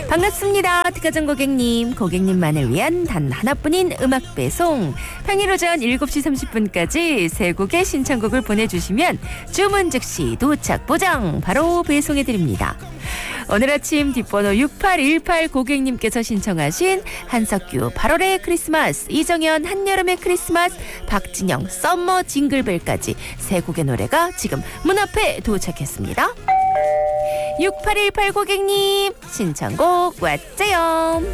반갑습니다. 특가정 고객님만을 위한 단 하나뿐인 음악 배송. 평일 오전 7시 30분까지 세 곡의 신청곡을 보내주시면 주문 즉시 도착 보장 바로 배송해드립니다. 오늘 아침 뒷번호 6818 고객님께서 신청하신 한석규 8월의 크리스마스, 이정현 한여름의 크리스마스, 박진영 썸머 징글벨까지 세 곡의 노래가 지금 문 앞에 도착했습니다. 6818 고객님 신청곡 왔죠요.